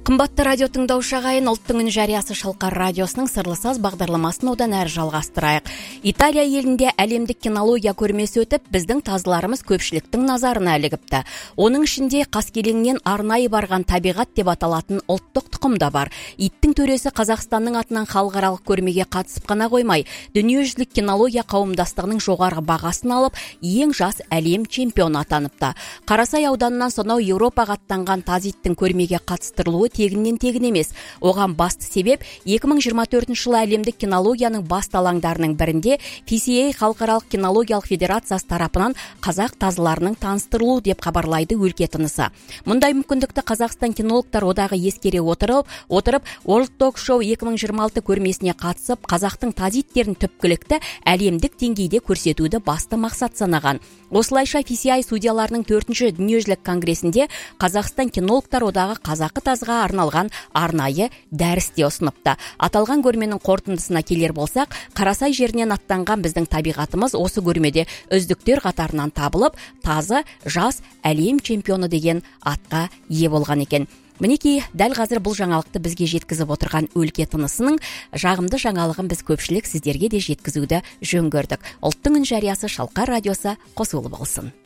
Қымбатты радио тыңдаушы ағайын, ұлттың үн жариясы Шалқар радиосының сырлы саз бағдарламасын одан әрі жалғастырайық. Италия елінде әлемдік кинология көрмесі өтіп, біздің тазыларымыз көпшіліктің назарына ілігіпті. Оның ішінде қаскелеңнен арнайы барған табиғат деп аталатын ұлттық тұқым да бар. Иттің төресі Қазақстанның атынан халықаралық көрмеге қатысып қана қоймай, дүниежүзілік кинология қауымдастығының жоғарғы бағасын алып, ең жас әлем чемпионы атаныпты. Қарасай ауданынан сонау Еуропаға аттанған таз иттің көрмеге қатыстырылуы тегіннен тегін емес. Оған басты себеп 2024 жылы әлемдік кинологияның басты алаңдарының бірінде FCA халықаралық кинологиялық федерациясы тарапынан қазақ тазыларының таныстырылуы деп хабарлайды өлке тынысы. Мұндай мүмкіндікті Қазақстан кинологтар одағы ескере отырып World Talk Show 2026 көрмесіне қатысып, қазақтың таз иттерін түпкілікті әлемдік деңгейде көрсетуді басты мақсат санаған. Осылайша FCI судьяларының 4-ші дүниежүзілік конгресінде Қазақстан кинологтар одағы қазақы тазға арналған арнайы дәрісте ұсыныпты. Аталған көрменің қорытындысына келер болсақ, Қарасай жерінен аттанған біздің табиғатымыз осы көрмеде үздіктер қатарынан табылып, тазы жас әлем чемпионы деген атқа ие болған екен. Мінекей, дәл қазір бұл жаңалықты бізге жеткізіп отырған өлке тынысының жағымды жаңалығын біз көпшілік сіздерге де жеткізуді жөн көрдік. Ұлттың үн жариясы Шалқар радиосы қосулы болсын.